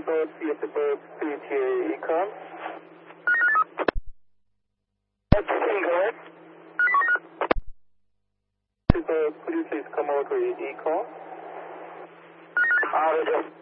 Boat, Boat, PTA Econ. Boat, could you please come over to Econ?